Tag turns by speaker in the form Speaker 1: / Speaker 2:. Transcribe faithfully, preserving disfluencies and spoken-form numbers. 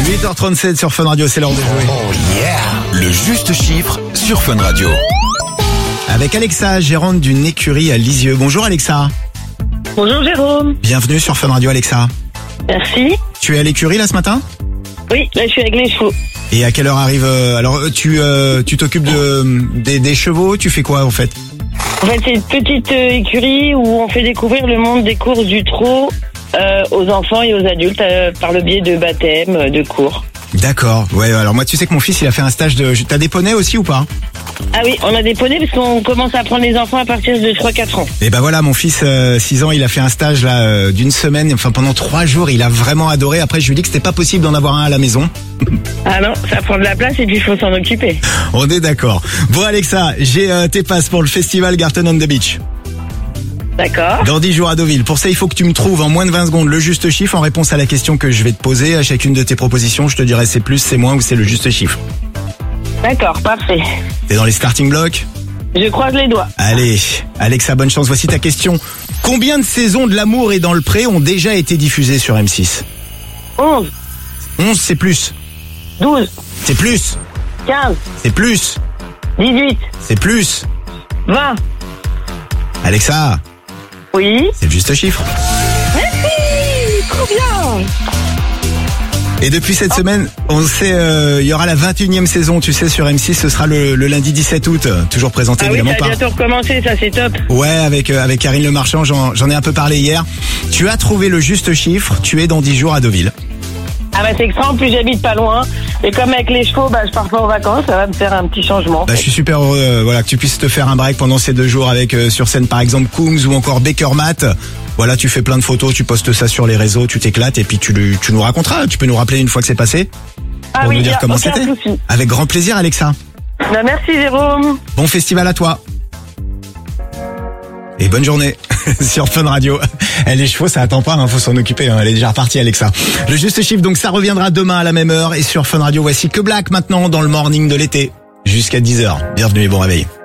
Speaker 1: huit heures trente-sept sur Fun Radio, c'est l'heure de jouer.
Speaker 2: Oh yeah. Le juste chiffre sur Fun Radio.
Speaker 1: Avec Alexa, gérante d'une écurie à Lisieux. Bonjour Alexa.
Speaker 3: Bonjour Jérôme.
Speaker 1: Bienvenue sur Fun Radio Alexa.
Speaker 3: Merci.
Speaker 1: Tu es à l'écurie là ce matin?
Speaker 3: Oui, là je suis avec les chevaux.
Speaker 1: Et à quelle heure arrive euh, Alors tu euh, tu t'occupes de des, des chevaux, tu fais quoi en fait?
Speaker 3: En fait c'est une petite euh, écurie où on fait découvrir le monde des courses du trot euh, aux enfants et aux adultes euh, par le biais de baptême, euh, de cours.
Speaker 1: D'accord, ouais, alors moi tu sais que mon fils il a fait un stage de... T'as des poneys aussi ou pas?
Speaker 3: Ah oui, on a des poneys parce qu'on commence à prendre les enfants à partir de trois quatre ans.
Speaker 1: Et ben voilà, mon fils, euh, six ans, il a fait un stage là euh, d'une semaine, enfin pendant trois jours, il a vraiment adoré. Après je lui ai dit que c'était pas possible d'en avoir un à la maison.
Speaker 3: Ah non, ça prend de la place et puis il faut s'en occuper.
Speaker 1: On est d'accord. Bon Alexa, j'ai euh, tes passes pour le festival Garten on the Beach.
Speaker 3: D'accord.
Speaker 1: Dans dix jours à Deauville. Pour ça, il faut que tu me trouves en moins de vingt secondes le juste chiffre en réponse à la question que je vais te poser. À chacune de tes propositions, je te dirai c'est plus, c'est moins ou c'est le juste chiffre.
Speaker 3: D'accord, parfait.
Speaker 1: T'es dans les starting blocks?
Speaker 3: Je croise les doigts.
Speaker 1: Allez, Alexa, bonne chance. Voici ta question. Combien de saisons de L'amour est dans le pré ont déjà été diffusées sur M six?
Speaker 3: onze.
Speaker 1: onze, c'est plus.
Speaker 3: douze.
Speaker 1: C'est plus.
Speaker 3: quinze.
Speaker 1: C'est plus.
Speaker 3: dix-huit.
Speaker 1: C'est plus.
Speaker 3: vingt.
Speaker 1: Alexa,
Speaker 3: Oui.
Speaker 1: c'est le juste chiffre.
Speaker 3: Merci. Trop bien.
Speaker 1: Et depuis cette semaine, on sait, euh, il y aura la vingt et unième saison, tu sais, sur M six, ce sera le, le lundi dix-sept août, toujours présenté
Speaker 3: Ah oui,
Speaker 1: évidemment
Speaker 3: ça a
Speaker 1: par...
Speaker 3: bientôt recommencé, ça c'est top.
Speaker 1: Ouais, avec euh, avec Karine Le Marchand, j'en, j'en ai un peu parlé hier. Tu as trouvé le juste chiffre, tu es dans dix jours à Deauville.
Speaker 3: Ah bah c'est extra, en plus j'habite pas loin. Et comme avec les chevaux, bah je pars pas en vacances, ça va me faire un petit changement.
Speaker 1: Bah, je suis super heureux euh, voilà, que tu puisses te faire un break pendant ces deux jours avec euh, sur scène par exemple Kungs ou encore Baker Matt. Voilà, tu fais plein de photos, tu postes ça sur les réseaux, tu t'éclates et puis tu, lui- tu nous raconteras. Tu peux nous rappeler une fois que c'est passé
Speaker 3: Ah
Speaker 1: pour
Speaker 3: oui,
Speaker 1: nous
Speaker 3: y
Speaker 1: dire
Speaker 3: a
Speaker 1: comment
Speaker 3: aucun
Speaker 1: c'était.
Speaker 3: souci.
Speaker 1: Avec grand plaisir Alexa.
Speaker 3: Bah, merci Jérôme.
Speaker 1: Bon festival à toi. Et bonne journée sur Fun Radio. Eh, les chevaux, ça attend pas, hein, faut s'en occuper. Hein, elle est déjà repartie, Alexa. Le juste chiffre, donc ça reviendra demain à la même heure. Et sur Fun Radio, voici Que Black maintenant dans le morning de l'été. Jusqu'à dix heures. Bienvenue et bon réveil.